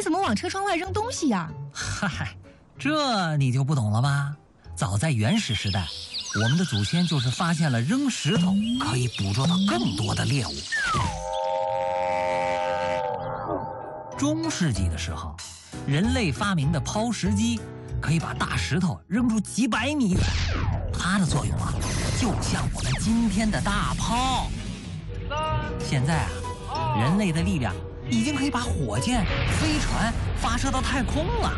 怎么往车窗外扔东西呀？ 嗨，这你就不懂了吧？早在原始时代，我们的祖先就是发现了扔石头可以捕捉到更多的猎物。中世纪的时候，人类发明的抛石机可以把大石头扔出几百米远，它的作用啊，就像我们今天的大炮。现在啊，人类的力量已经可以把火箭、飞船发射到太空了。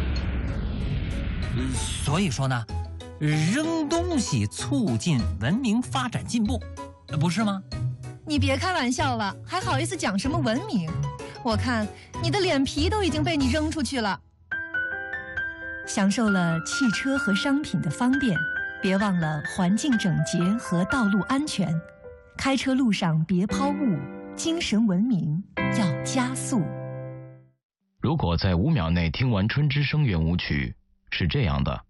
所以说呢，扔东西促进文明发展进步，不是吗？ 你别开玩笑了，还好意思讲什么文明？我看你的脸皮都已经被你扔出去了。享受了汽车和商品的方便，别忘了环境整洁和道路安全。开车路上别抛物，精神文明要加速。 如果在5秒内听完《春之声》圆舞曲，是这样的；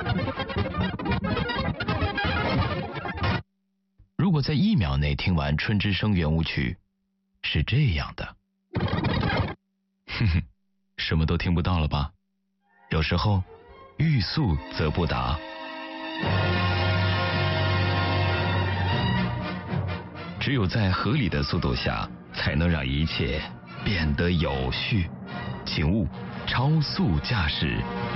如果在1秒内听完《春之声》圆舞曲，是这样的。哼哼，什么都听不到了吧？有时候，欲速则不达。只有在合理的速度下，才能让一切变得有序。请勿超速驾驶。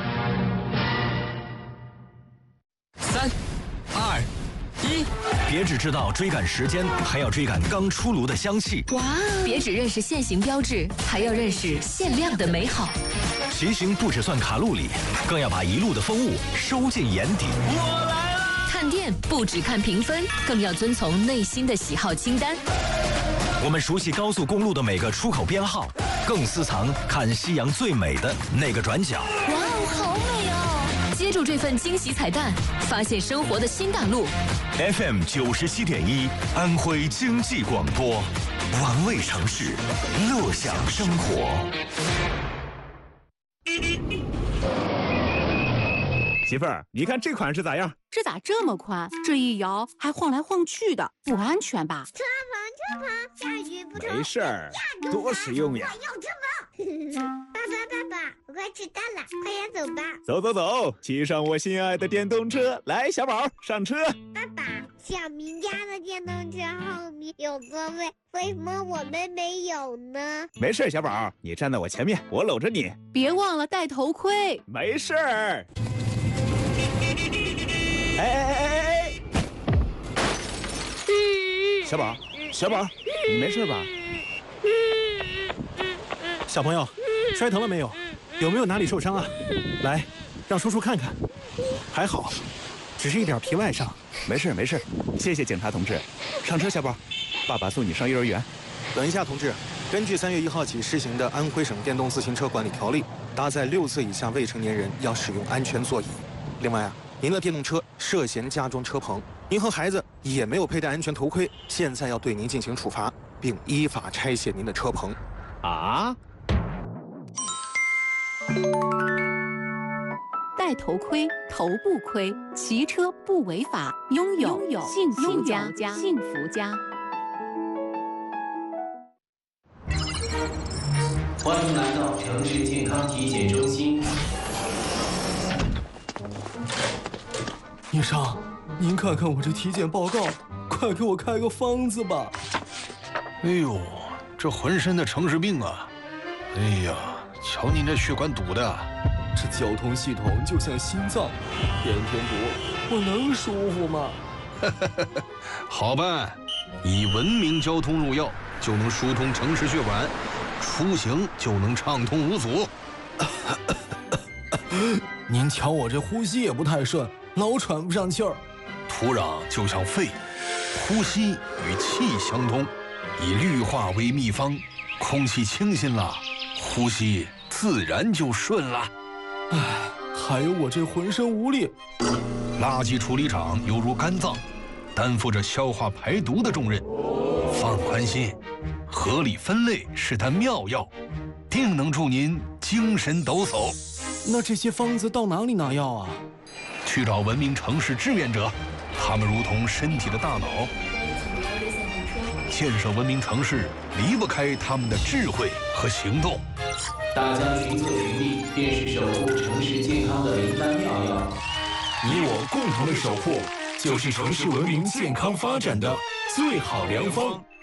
3、2、1，别只知道追赶时间，还要追赶刚出炉的香气。 哇！别只认识限行标志，还要认识限量的美好。 骑行不只算卡路里，更要把一路的风物收进眼底。我来了！ 看店不只看评分，更要遵从内心的喜好清单。 我们熟悉高速公路的每个出口编号，更私藏看夕阳最美的那个转角。 哇哦，好美哦！接住这份惊喜彩蛋，发现生活的新大陆。 FM 97.1，安徽经济广播，玩味城市，乐享生活。 媳妇儿，你看这款式咋样？ 这咋这么宽？这一摇还晃来晃去的，不安全吧？ 车棚，下雨不冲。 没事儿，多实用呀！ 我要车棚。爸爸，我快迟到了，快点走吧。 走，骑上我心爱的电动车，来，小宝上车。 爸爸，小明家的电动车后面有座位，为什么我们没有呢？ 没事，小宝，你站在我前面，我搂着你。 别忘了戴头盔。 没事儿。哎！小宝，你没事吧？ 小朋友，摔疼了没有？有没有哪里受伤啊？来，让叔叔看看。还好，只是一点皮外伤。 没事，谢谢警察同志。上车，小宝，爸爸送你上幼儿园。 等一下，同志，根据3月1号起施行的安徽省电动自行车管理条例，搭载6岁以下未成年人要使用安全座椅。另外您的电动车涉嫌加装车棚，您和孩子也没有佩戴安全头盔，现在要对您进行处罚，并依法拆卸您的车棚。 啊？ 戴头盔，头不盔，骑车不违法，拥有幸福家。 欢迎来到城市健康体检中心。 医生，您看看我这体检报告，快给我开个方子吧。 哎呦，这浑身的城市病啊！哎呀，瞧您这血管堵的， 这交通系统就像心脏，天天堵，我能舒服吗？ 好办，以文明交通入药，就能疏通城市血管，出行就能畅通无阻。 您瞧我这呼吸也不太顺，老喘不上气儿。 土壤就像肺，呼吸与气相通，以绿化为秘方，空气清新了，呼吸自然就顺了。 唉，还有我这浑身无力。 垃圾处理厂犹如肝脏，担负着消化排毒的重任。放宽心，合理分类是它妙药，定能助您精神抖擞。 那这些方子到哪里拿药啊？ 去找文明城市志愿者，他们如同身体的大脑， 建设文明城市离不开他们的智慧和行动。 大家群策群力，便是守护城市健康的灵丹妙药。 你我共同的守护，就是城市文明健康发展的最好良方。